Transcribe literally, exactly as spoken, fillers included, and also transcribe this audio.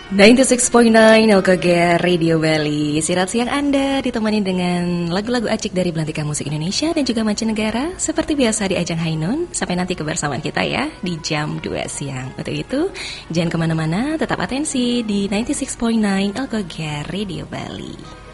sembilan puluh enam koma sembilan L K G Radio Bali. Siaran siang Anda ditemani dengan lagu-lagu acik dari belantika musik Indonesia dan juga mancanegara seperti biasa di ajang Hainun. Sampai nanti kebersamaan kita ya di jam dua siang. Untuk itu jangan kemana-mana, tetap atensi di sembilan puluh enam koma sembilan L K G Radio Bali.